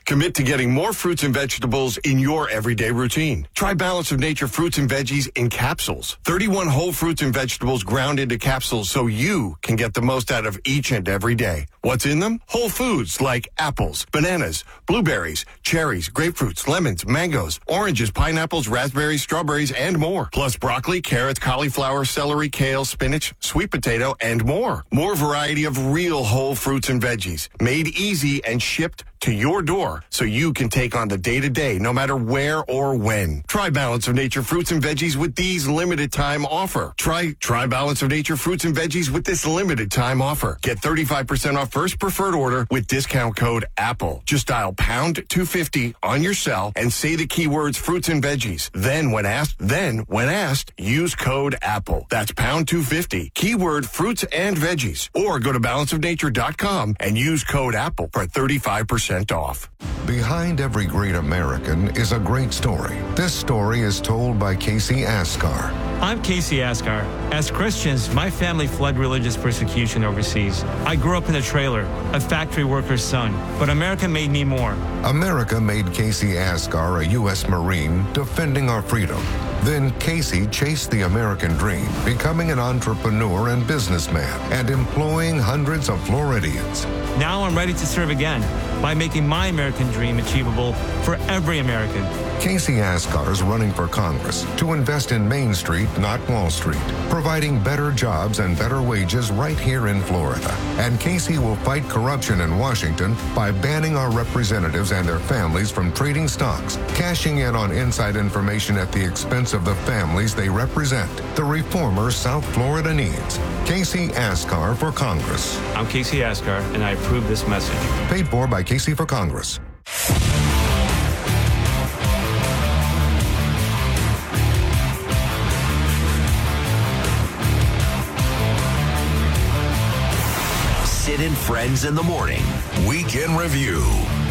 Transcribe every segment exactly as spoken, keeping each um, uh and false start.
Commit to getting more fruits and vegetables in your everyday routine. Try Balance of Nature fruits and veggies in capsules. thirty-one whole fruits and vegetables ground into capsules so you can get the most out of each and every day. What's in them? Whole foods like apples, bananas, blueberries, cherries, grapefruits, lemons, mangoes, oranges, pineapples, raspberries, strawberries, and more. Plus broccoli, carrots, cauliflower, celery, kale, spinach, sweet potato, and more. More variety of real whole fruits and veggies. Made easy and shipped to your door so you can take on the day-to-day no matter where or when. Try Balance of Nature fruits and veggies with these limited time offer. Try try Balance of Nature fruits and veggies with this limited time offer. Get thirty-five percent off first preferred order with discount code APPLE. Just dial pound two fifty on your cell and say the keywords fruits and veggies. Then when asked, then when asked, use code APPLE. That's pound two fifty, keyword fruits and veggies. Or go to balance of nature dot com and use code APPLE for thirty-five percent off. Behind every great American is a great story. This story is told by Casey Askar. I'm Casey Askar. As Christians, my family fled religious persecution overseas. I grew up in a trailer, a factory worker's son, but America made me more. America made Casey Askar a U S Marine defending our freedom. Then Casey chased the American dream, becoming an entrepreneur and businessman and employing hundreds of Floridians. Now I'm ready to serve again by making my American dream achievable for every American. Casey Askar is running for Congress to invest in Main Street, not Wall Street, providing better jobs and better wages right here in Florida. And Casey will fight corruption in Washington by banning our representatives and their families from trading stocks, cashing in on inside information at the expense of the families they represent. The reformer South Florida needs. Casey Askar for Congress. I'm Casey Askar, and I approve this message. Paid for by Casey for Congress. Sid and Friends in the Morning. Weekend Review.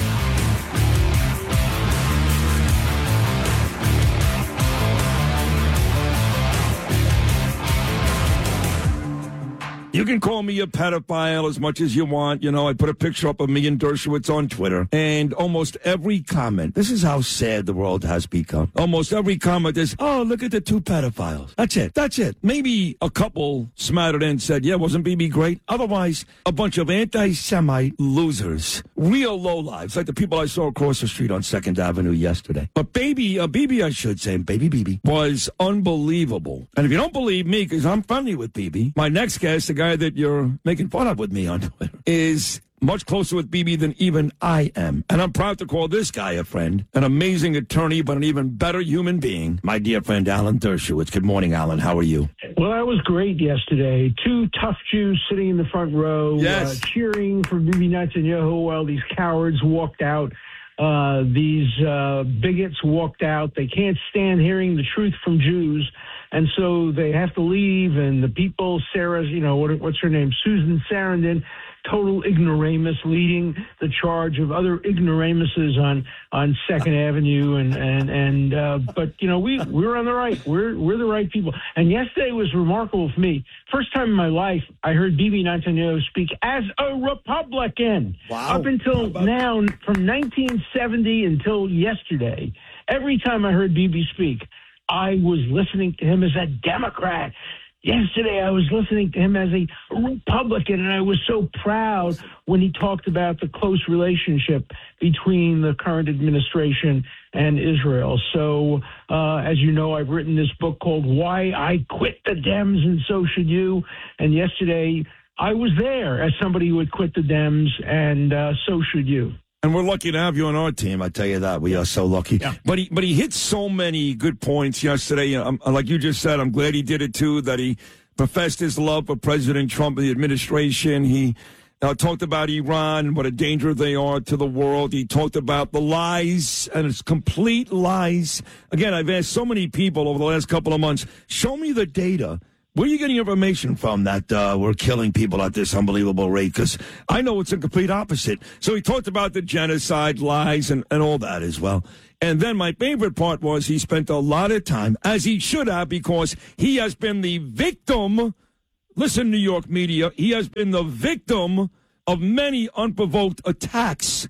You can call me a pedophile as much as you want. You know, I put a picture up of me and Dershowitz on Twitter. And almost every comment, this is how sad the world has become. Almost every comment is, oh, look at the two pedophiles. That's it. That's it. Maybe a couple smattered in and said, yeah, wasn't B B great? Otherwise, a bunch of anti-Semite losers. Real lowlives, like the people I saw across the street on second Avenue yesterday. But baby, uh, B B, I should say, baby B B, was unbelievable. And if you don't believe me, because I'm friendly with B B, my next guest, the guy that you're making fun of with me on Twitter, is much closer with B B than even I am. And I'm proud to call this guy a friend, an amazing attorney, but an even better human being, my dear friend Alan Dershowitz. Good morning, Alan. How are you? Well, that was great yesterday. Two tough Jews sitting in the front row, yes. uh, cheering for Bibi Netanyahu while these cowards walked out. Uh, these uh, bigots walked out. They can't stand hearing the truth from Jews. And so they have to leave, and the people, Sarah's, you know, what, what's her name, Susan Sarandon, total ignoramus, leading the charge of other ignoramuses on on Second Avenue, and and and uh, but you know we we're on the right, we're we're the right people. And yesterday was remarkable for me. First time in my life I heard Bibi Netanyahu speak as a Republican. Wow. Up until now, from nineteen seventy until yesterday, every time I heard Bibi speak, I was listening to him as a Democrat. Yesterday, I was listening to him as a Republican, and I was so proud when he talked about the close relationship between the current administration and Israel. So, uh, as you know, I've written this book called Why I Quit the Dems, and So Should You. And yesterday, I was there as somebody who would quit the Dems, and uh, so should you. And we're lucky to have you on our team. I tell you that. We are so lucky. Yeah. But he, but he hit so many good points yesterday. Um, like you just said, I'm glad he did it too, that he professed his love for President Trump and the administration. He uh, talked about Iran and what a danger they are to the world. He talked about the lies, and it's complete lies. Again, I've asked so many people over the last couple of months, show me the data. Where are you getting information from that uh, we're killing people at this unbelievable rate? Because I know it's a complete opposite. So he talked about the genocide, lies, and, and all that as well. And then my favorite part was he spent a lot of time, as he should have, because he has been the victim. Listen, New York media, he has been the victim of many unprovoked attacks.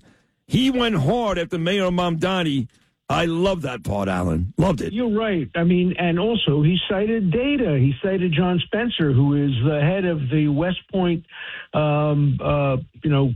he went hard after Mayor Mamdani. I love that part, Alan. Loved it. You're right. I mean, and also he cited data. He cited John Spencer, who is the head of the West Point, um, uh, you know,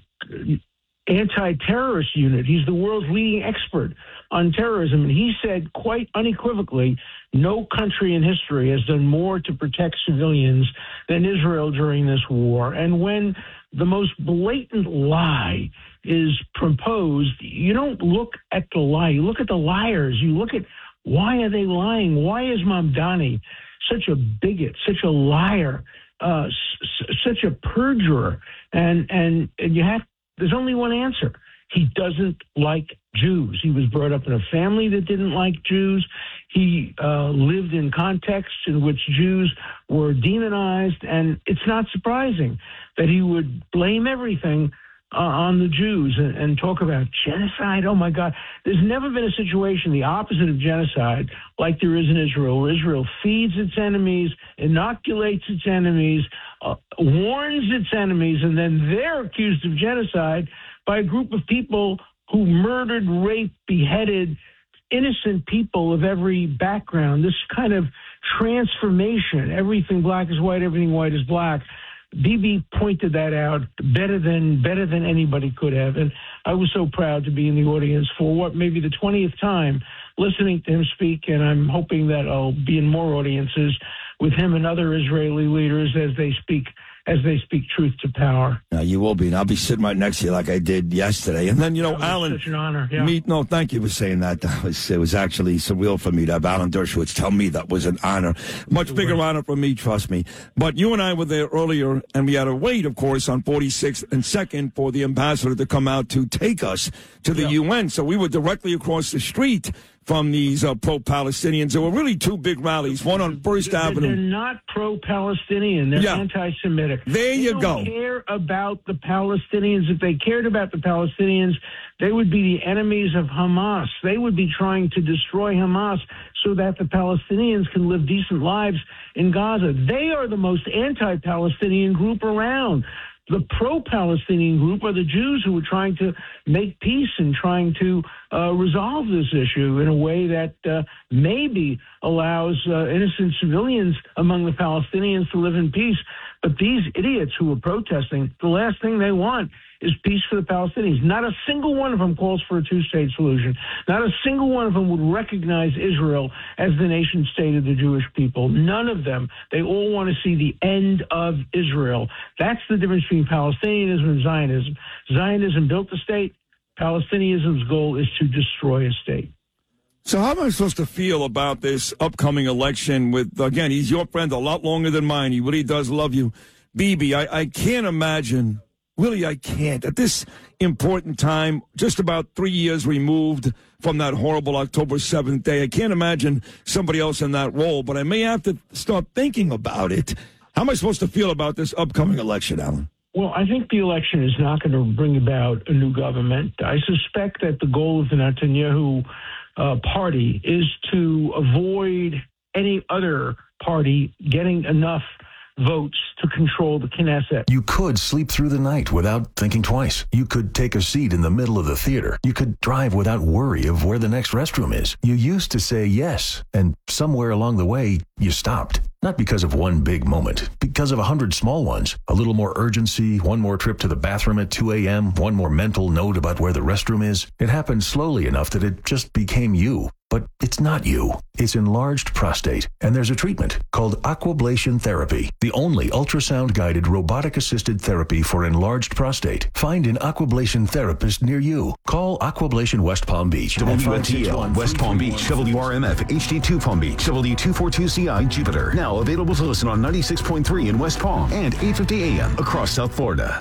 anti-terrorist unit. He's the world's leading expert on terrorism. And he said quite unequivocally, no country in history has done more to protect civilians than Israel during this war. And when the most blatant lie is proposed, you don't look at the lie. You look at the liars. You look at why are they lying? Why is Mamdani such a bigot, such a liar, uh, s- such a perjurer? And, and, and you have, there's only one answer. He doesn't like Jews. He was brought up in a family that didn't like Jews. He uh, lived in contexts in which Jews were demonized, and it's not surprising that he would blame everything uh, on the Jews and, and talk about genocide. Oh, my God. There's never been a situation the opposite of genocide like there is in Israel, where Israel feeds its enemies, inoculates its enemies, uh, warns its enemies, and then they're accused of genocide by a group of people who murdered, raped, beheaded innocent people of every background. This kind of transformation, everything black is white, everything white is black. Bibi pointed that out better than better than anybody could have. And I was so proud to be in the audience for what maybe the twentieth time listening to him speak. And I'm hoping that I'll be in more audiences with him and other Israeli leaders as they speak as they speak truth to power. No, you will be, and I'll be sitting right next to you like I did yesterday. And then, you know, That was Alan... such an honor, yeah. Me, no, thank you for saying that. That was, it was actually surreal for me to have Alan Dershowitz tell me that was an honor. Much bigger honor for me, trust me. But you and I were there earlier, and we had to wait, of course, on forty-sixth and second for the ambassador to come out to take us to the Yeah. U N. So we were directly across the street from these uh, pro-Palestinians. There were really two big rallies, one on First They're, Avenue. they're not pro-Palestinian. They're Yeah. anti-Semitic. There they you don't go. care about the Palestinians. If they cared about the Palestinians, they would be the enemies of Hamas. They would be trying to destroy Hamas so that the Palestinians can live decent lives in Gaza. They are the most anti-Palestinian group around. The pro-Palestinian group are the Jews who are trying to make peace and trying to uh, resolve this issue in a way that uh, maybe allows uh, innocent civilians among the Palestinians to live in peace. But these idiots who are protesting, the last thing they want is peace for the Palestinians. Not a single one of them calls for a two-state solution. Not a single one of them would recognize Israel as the nation state of the Jewish people. None of them. They all want to see the end of Israel. That's the difference between Palestinianism and Zionism. Zionism built the state. Palestinianism's goal is to destroy a state. So how am I supposed to feel about this upcoming election with, again, he's your friend a lot longer than mine. He really does love you. Bibi, I, I can't imagine, really I can't, at this important time, just about three years removed from that horrible October seventh day, I can't imagine somebody else in that role, but I may have to start thinking about it. How am I supposed to feel about this upcoming election, Alan? Well, I think the election is not going to bring about a new government. I suspect that the goal of the Netanyahu Uh, party is to avoid any other party getting enough votes to control the Knesset. You could sleep through the night without thinking twice. You could take a seat in the middle of the theater. You could drive without worry of where the next restroom is. You used to say yes, and somewhere along the way, you stopped. Not because of one big moment, because of a hundred small ones. A little more urgency, one more trip to the bathroom at two a.m., one more mental note about where the restroom is. It happened slowly enough that it just became you. But it's not you. It's enlarged prostate, and there's a treatment called aquablation therapy, the only ultrasound-guided robotic-assisted therapy for enlarged prostate. Find an aquablation therapist near you. Call Aquablation West Palm Beach. W N T L, West Palm Beach, W R M F, H D two Palm Beach, W two forty-two C I, Jupiter. Now available to listen on ninety-six point three in West Palm and eight fifty A M across South Florida.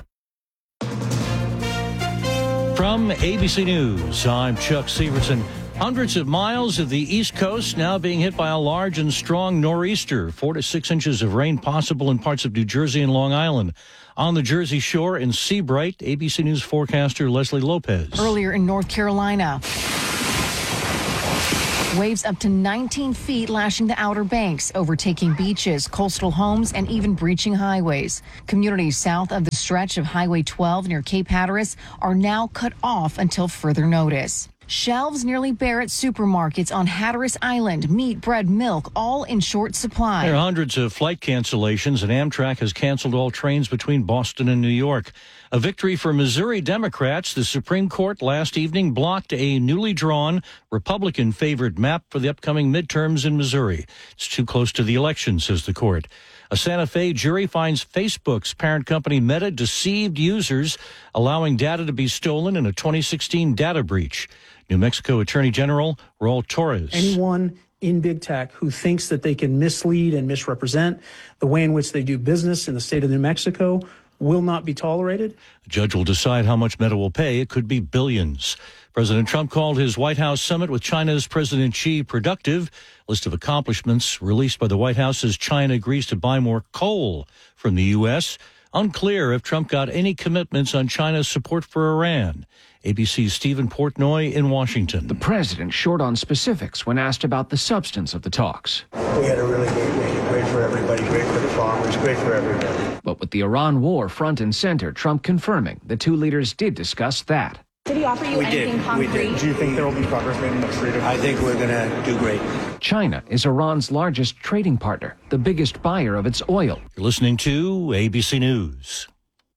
From A B C News, I'm Chuck Severson. Hundreds of miles of the East Coast now being hit by a large and strong nor'easter. Four to six inches of rain possible in parts of New Jersey and Long Island. On the Jersey Shore in Seabright, A B C News forecaster Leslie Lopez. Earlier in North Carolina. Waves up to nineteen feet lashing the Outer Banks, overtaking beaches, coastal homes, and even breaching highways. Communities south of the stretch of Highway twelve near Cape Hatteras are now cut off until further notice. Shelves nearly bare at supermarkets on Hatteras Island. Meat, bread, milk, all in short supply. There are hundreds of flight cancellations, and Amtrak has canceled all trains between Boston and New York. A victory for Missouri Democrats. The Supreme Court last evening blocked a newly drawn Republican-favored map for the upcoming midterms in Missouri. It's too close to the election, says the court. A Santa Fe jury finds Facebook's parent company Meta deceived users, allowing data to be stolen in a twenty sixteen data breach. New Mexico Attorney General Raul Torres. Anyone in big tech who thinks that they can mislead and misrepresent the way in which they do business in the state of New Mexico will not be tolerated. The judge will decide how much Meta will pay. It could be billions. President Trump called his White House summit with China's President Xi productive. A list of accomplishments released by the White House says China agrees to buy more coal from the U S. Unclear if Trump got any commitments on China's support for Iran. A B C's Stephen Portnoy in Washington. The president short on specifics when asked about the substance of the talks. We had a really great meeting. Great for everybody, great for the farmers, great for everybody. But with the Iran war front and center, Trump confirming the two leaders did discuss that. Did he offer you we anything did. concrete? We did. Do you think there will be progress made in the freedom? I think we're going to do great. China is Iran's largest trading partner, the biggest buyer of its oil. You're listening to A B C News.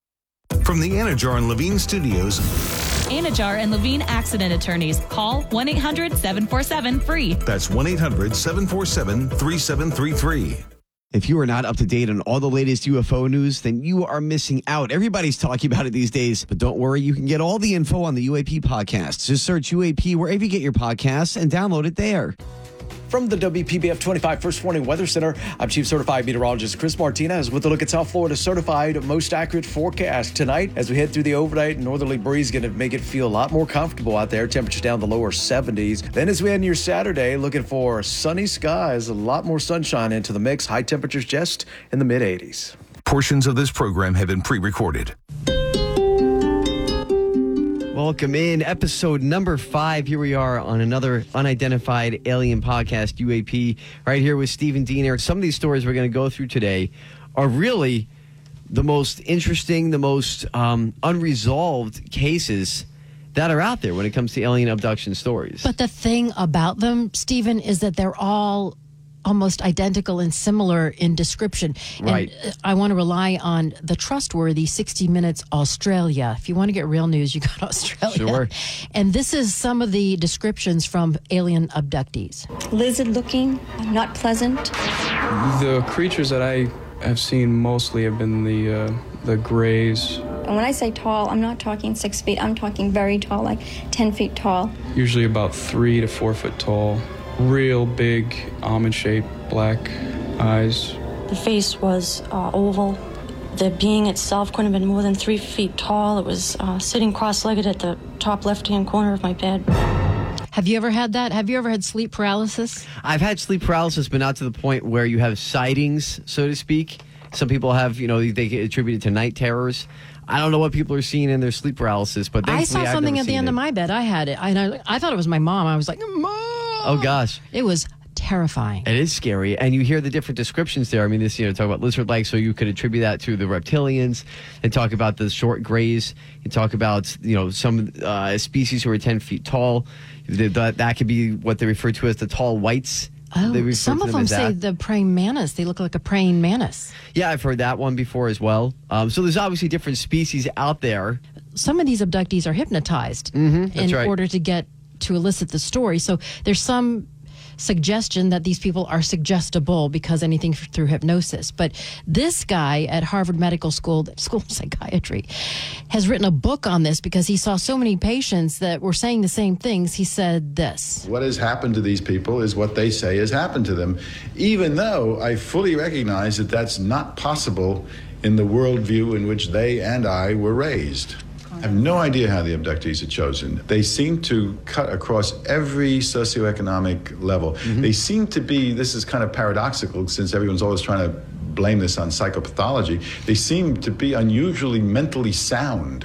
From the Anajar and Levine Studios. Anajar and Levine Accident Attorneys. Call one eight hundred seven four seven free. That's one eight hundred seven four seven three seven three three. If you are not up to date on all the latest U F O news, then you are missing out. Everybody's talking about it these days. But don't worry, you can get all the info on the U A P podcast. Just search U A P wherever you get your podcasts and download it there. From the W P B F twenty-five First Warning Weather Center, I'm Chief Certified Meteorologist Chris Martinez with a look at South Florida's certified most accurate forecast. Tonight, as we head through the overnight, northerly breeze going to make it feel a lot more comfortable out there. Temperatures down the lower seventies. Then as we end your Saturday, looking for sunny skies, a lot more sunshine into the mix. High temperatures just in the mid eighties. Portions of this program have been pre-recorded. Welcome in episode number five. Here we are on another unidentified alien podcast, U A P, right here with Stephen Diener. Some of these stories we're going to go through today are really the most interesting, the most um, unresolved cases that are out there when it comes to alien abduction stories. But the thing about them, Stephen, is that they're all almost identical and similar in description. Right. And I want to rely on the trustworthy sixty minutes Australia. If you want to get real news, you got Australia. Sure. And this is some of the descriptions from alien abductees. Lizard looking, not pleasant. The creatures that I have seen mostly have been the uh, the grays. And when I say tall, I'm not talking six feet. I'm talking very tall, like ten feet tall. Usually about three to four foot tall. Real big almond-shaped black eyes. The face was uh, oval. The being itself couldn't have been more than three feet tall. It was uh, sitting cross-legged at the top left-hand corner of my bed. Have you ever had that? Have you ever had sleep paralysis? I've had sleep paralysis, but not to the point where you have sightings, so to speak. Some people have, you know, they get attributed to night terrors. I don't know what people are seeing in their sleep paralysis, but I thankfully saw I've something never at the seen end it. of my bed. I had it. I, I, I thought it was my mom. I was like, Mom! Oh, gosh. It was terrifying. It is scary. And you hear the different descriptions there. I mean, this, you know, talk about lizard-like, so you could attribute that to the reptilians and talk about the short grays. You talk about, you know, some uh, species who are ten feet tall. That, that could be what they refer to as the tall whites. Oh, some of them, them say the praying mantis. They look like a praying mantis. Yeah, I've heard that one before as well. Um, so there's obviously different species out there. Some of these abductees are hypnotized mm-hmm, in right. order to get to elicit the story. So there's some suggestion that these people are suggestible because anything through hypnosis. But this guy at Harvard Medical School, School of Psychiatry, has written a book on this because he saw so many patients that were saying the same things. He said this. What has happened to these people is what they say has happened to them, even though I fully recognize that that's not possible in the worldview in which they and I were raised. I have no idea how the abductees are chosen. They seem to cut across every socioeconomic level. Mm-hmm. They seem to be, this is kind of paradoxical since everyone's always trying to blame this on psychopathology, they seem to be unusually mentally sound.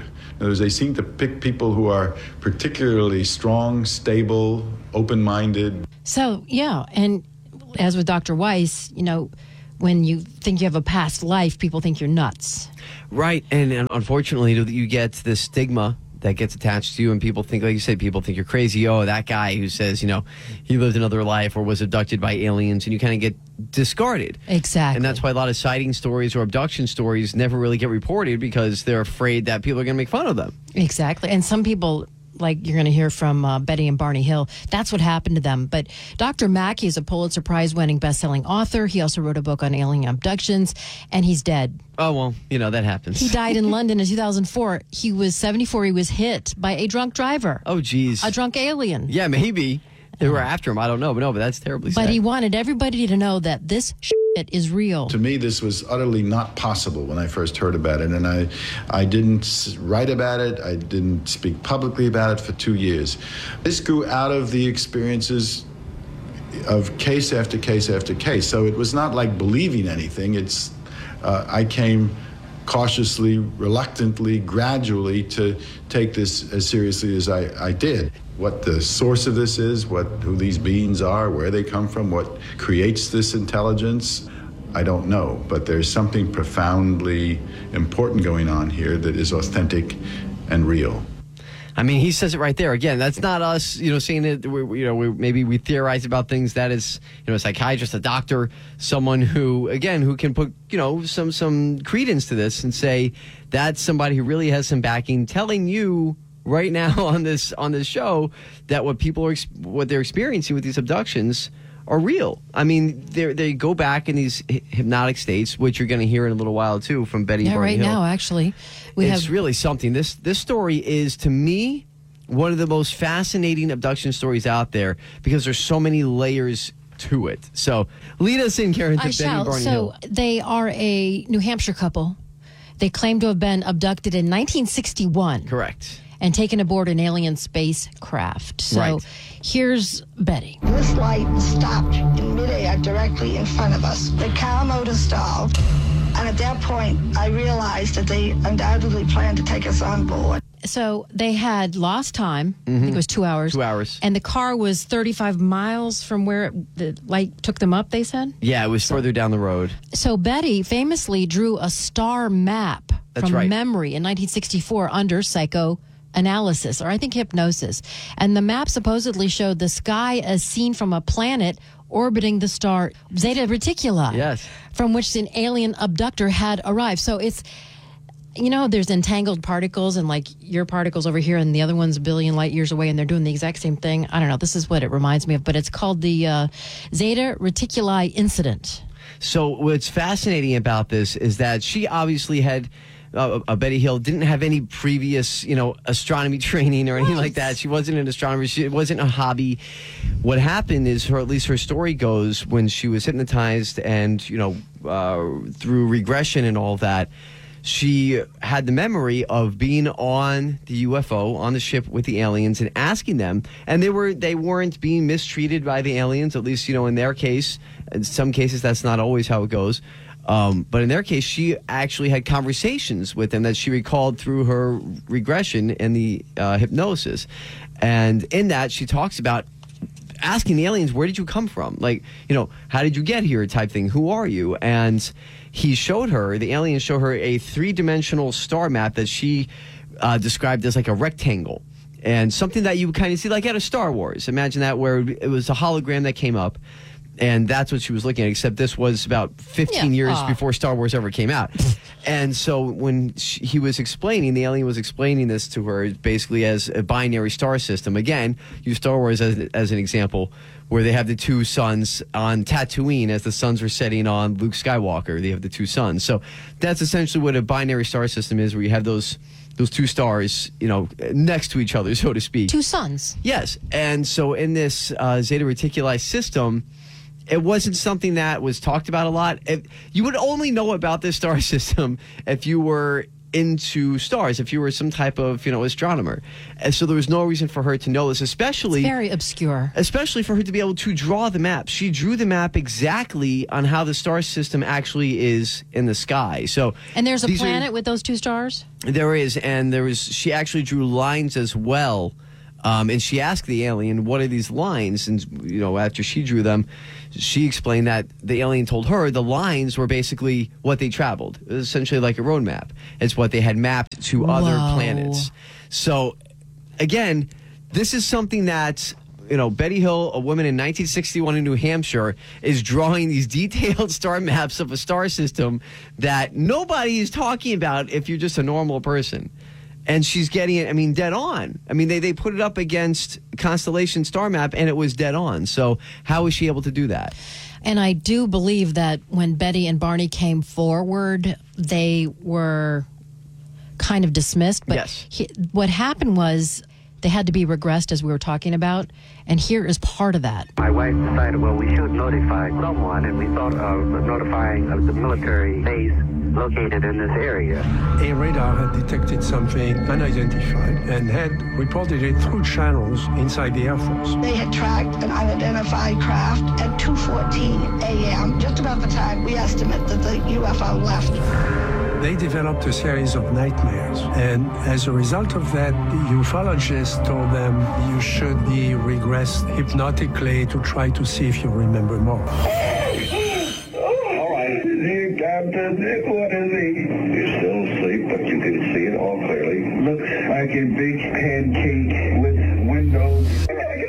other words, they seem to pick people who are particularly strong, stable, open-minded. So, yeah, and as with Doctor Weiss, you know, when you think you have a past life, people think you're nuts. Right, and, and unfortunately, you get this stigma that gets attached to you, and people think, like you said, people think you're crazy. Oh, that guy who says, you know, he lived another life or was abducted by aliens, and you kind of get discarded. Exactly. And that's why a lot of sighting stories or abduction stories never really get reported, because they're afraid that people are going to make fun of them. Exactly. And some people, like you're going to hear from uh, Betty and Barney Hill, that's what happened to them. But Doctor Mackey is a Pulitzer Prize-winning best-selling author. He also wrote a book on alien abductions, and he's dead. Oh, well, you know, that happens. He died in London in two thousand four. He was seventy-four. He was hit by a drunk driver. Oh, geez. A drunk alien. Yeah, maybe. They were after him. I don't know. But no, but that's terribly sad. But he wanted everybody to know that this shit is real. To me, this was utterly not possible when I first heard about it. And I, I didn't write about it. I didn't speak publicly about it for two years. This grew out of the experiences of case after case after case. So it was not like believing anything. It's uh, I came cautiously, reluctantly, gradually to take this as seriously as I, I did. What the source of this is, what who these beings are, where they come from, what creates this intelligence, I don't know. But there's something profoundly important going on here that is authentic and real. I mean, he says it right there. Again, that's not us, you know, saying it, we, you know, we, maybe we theorize about things. That is, you know, a psychiatrist, a doctor, someone who, again, who can put, you know, some, some credence to this and say that's somebody who really has some backing, telling you right now on this, on this show that what people are, what they're experiencing with these abductions are real. I mean, they they go back in these hypnotic states, which you're going to hear in a little while too from Betty. Yeah, Barney right Hill. now, actually, we it's have really something. This this story is, to me, one of the most fascinating abduction stories out there because there's so many layers to it. So lead us in, Karen, to I Betty shall. Barney So Hill. they are a New Hampshire couple. They claim to have been abducted in nineteen sixty-one. Correct. And taken aboard an alien spacecraft. So Right. here's Betty. This light stopped in midair directly in front of us. The car motor stalled, and at that point, I realized that they undoubtedly planned to take us on board. So they had lost time. I think it was two hours. Two hours. And the car was thirty-five miles from where it, the light took them up, they said? Yeah, it was further down the road. So Betty famously drew a star map That's from right. memory in nineteen sixty-four under psychoanalysis, or I think hypnosis. And the map supposedly showed the sky as seen from a planet orbiting the star Zeta Reticuli. Yes. From which an alien abductor had arrived. So it's, you know, there's entangled particles and like your particles over here and the other one's a billion light years away and they're doing the exact same thing. I don't know. This is what it reminds me of, but it's called the uh, Zeta Reticuli incident. So what's fascinating about this is that she obviously had, uh, uh, Betty Hill didn't have any previous, you know, astronomy training or anything like that. She wasn't an astronomer. She, it wasn't a hobby. What happened is, her, at least her story goes, when she was hypnotized and, you know, uh, through regression and all that, she had the memory of being on the U F O, on the ship with the aliens, and asking them, and they were they weren't being mistreated by the aliens, at least, you know, in their case. In some cases, that's not always how it goes. Um, but in their case, she actually had conversations with them that she recalled through her regression and the uh, hypnosis. And in that, she talks about asking the aliens, where did you come from? Like, you know, how did you get here type thing? Who are you? And he showed her, the aliens showed her a three-dimensional star map that she uh, described as like a rectangle. And something that you would kind of see like out of Star Wars. Imagine that, where it was a hologram that came up. And that's what she was looking at, except this was about fifteen Yeah. years Aw. before Star Wars ever came out. And so when she, he was explaining, the alien was explaining this to her basically as a binary star system. Again, use Star Wars as, as an example, where they have the two suns on Tatooine as the suns were setting on Luke Skywalker. They have the two suns. So that's essentially what a binary star system is, where you have those those two stars, you know, next to each other, so to speak. Two suns. Yes. And so in this uh, Zeta Reticuli system, it wasn't something that was talked about a lot. If, you would only know about this star system if you were into stars if you were some type of, you know, astronomer. And so there was no reason for her to know this, especially... It's very obscure. Especially for her to be able to draw the map. She drew the map exactly on how the star system actually is in the sky. So And there's a these planet are, with those two stars? There is, and there was. She actually drew lines as well. Um, and she asked the alien, what are these lines? And, you know, after she drew them, she explained that the alien told her the lines were basically what they traveled. It was essentially like a road map. It's what they had mapped to other Whoa. planets. So, again, this is something that, you know, Betty Hill, a woman in nineteen sixty-one in New Hampshire, is drawing these detailed star maps of a star system that nobody is talking about if you're just a normal person. And she's getting it, I mean, dead on. I mean, they, they put it up against Constellation Star Map, and it was dead on. So how was she able to do that? And I do believe that when Betty and Barney came forward, they were kind of dismissed. But yes. he, what happened was they had to be regressed, as we were talking about. And here is part of that. My wife decided, well, we should notify someone, and we thought of notifying of the military base located in this area. A radar had detected something unidentified and had reported it through channels inside the Air Force. They had tracked an unidentified craft at two fourteen a.m., just about the time we estimate that the U F O left. They developed a series of nightmares, and as a result of that, the ufologist told them you should be regressed hypnotically to try to see if you remember more. All right, Captain, what is he? You're still asleep, but you can see it all clearly. Looks like a big pancake with windows.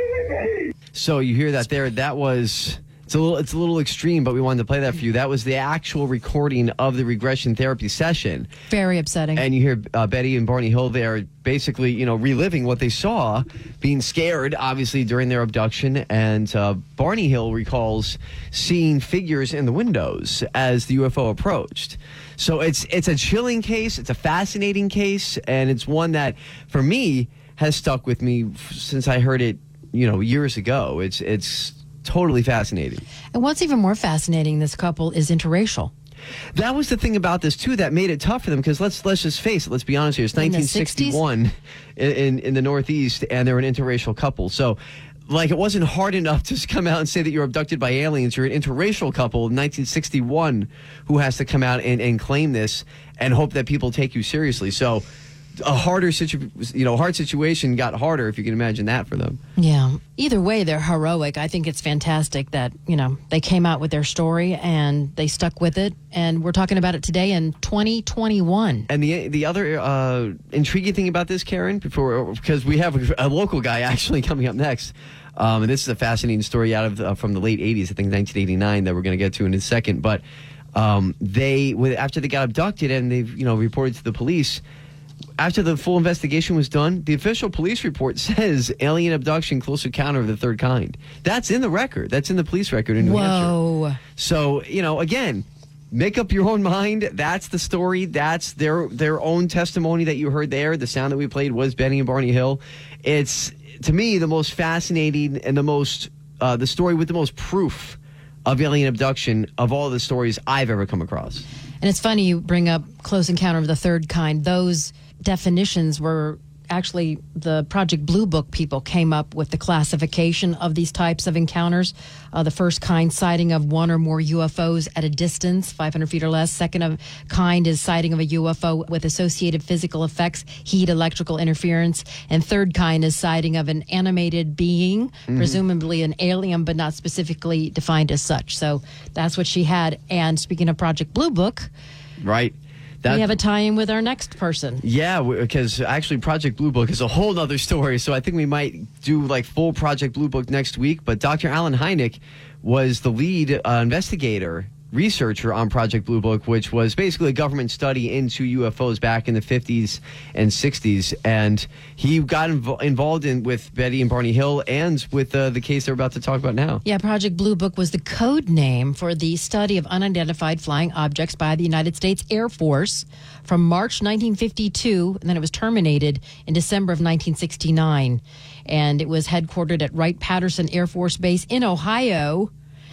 So you hear that there. That was... It's a little, it's a little extreme, but we wanted to play that for you. That was the actual recording of the regression therapy session. Very upsetting. And you hear uh, Betty and Barney Hill there basically, you know, reliving what they saw, being scared, obviously, during their abduction. And uh, Barney Hill recalls seeing figures in the windows as the U F O approached. So it's it's a chilling case. It's a fascinating case. And it's one that, for me, has stuck with me since I heard it, you know, years ago. It's it's... totally fascinating. And what's even more fascinating, this couple is interracial. That was the thing about this, too, that made it tough for them, because let's let's just face it, let's be honest here, it's nineteen sixty-one in, in, in the Northeast, and they're an interracial couple. So, like, it wasn't hard enough to come out and say that you're abducted by aliens. You're an interracial couple in nineteen sixty-one who has to come out and, and claim this and hope that people take you seriously. So, a harder situ- you know, hard situation got harder, if you can imagine that for them. Yeah. Either way, they're heroic. I think it's fantastic that, you know, they came out with their story and they stuck with it. And we're talking about it today in twenty twenty-one. And the the other uh, intriguing thing about this, Karen, before because we have a, a local guy actually coming up next. Um, and this is a fascinating story out of uh, from the late eighties, I think nineteen eighty-nine, that we're going to get to in a second. But um, they, after they got abducted and they've, you know, reported to the police, after the full investigation was done, the official police report says alien abduction, close encounter of the third kind. That's in the record. That's in the police record in New Whoa. Hampshire. So, you know, again, make up your own mind. That's the story. That's their their own testimony that you heard there. The sound that we played was Betty and Barney Hill. It's, to me, the most fascinating and the most uh, the story with the most proof of alien abduction of all the stories I've ever come across. And it's funny you bring up close encounter of the third kind. Those definitions were actually the Project Blue Book people came up with the classification of these types of encounters. Uh, the first kind, sighting of one or more U F Os at a distance, five hundred feet or less. Second of kind is sighting of a U F O with associated physical effects, heat, electrical interference. And third kind is sighting of an animated being, mm-hmm. presumably an alien, but not specifically defined as such. So that's what she had. And speaking of Project Blue Book, right. That, we have a tie-in with our next person. Yeah, because actually Project Blue Book is a whole other story, so I think we might do like full Project Blue Book next week. But Doctor Alan Hynek was the lead uh, investigator, researcher on Project Blue Book, which was basically a government study into U F Os back in the fifties and sixties. And he got inv- involved in with Betty and Barney Hill and with uh, the case they're about to talk about now. Yeah, Project Blue Book was the code name for the study of unidentified flying objects by the United States Air Force from March nineteen fifty-two, and then it was terminated in December of nineteen sixty-nine. And it was headquartered at Wright-Patterson Air Force Base in Ohio.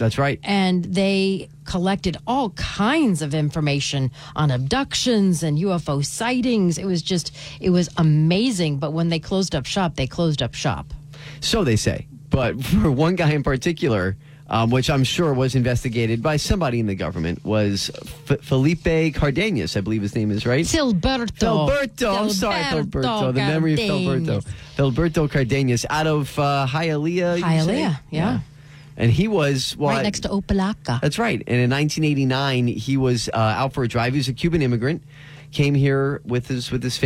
That's right. And they collected all kinds of information on abductions and U F O sightings. It was just, it was amazing. But when they closed up shop, they closed up shop. So they say. But for one guy in particular, um, which I'm sure was investigated by somebody in the government, was F- Felipe Cardenas, I believe his name is, right? Filberto. Filberto. I'm sorry, Filberto. The memory of Filberto. Filberto Cardenas out of uh, Hialeah. you Hialeah, say? yeah. yeah. And he was... Well, right next to Opalaca. That's right. And in nineteen eighty-nine, he was uh, out for a drive. He was a Cuban immigrant, came here with his with his family.